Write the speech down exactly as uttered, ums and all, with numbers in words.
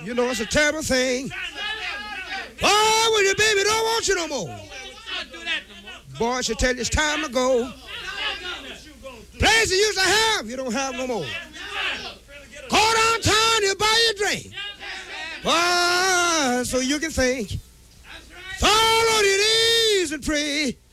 You know it's a terrible thing. Oh, when your baby don't want you no more. Boy, she tell you it's time to go. Place you used to have, you don't have no more. Go downtown, you buy your drink. Boy, so you can think. Fall on your knees and pray.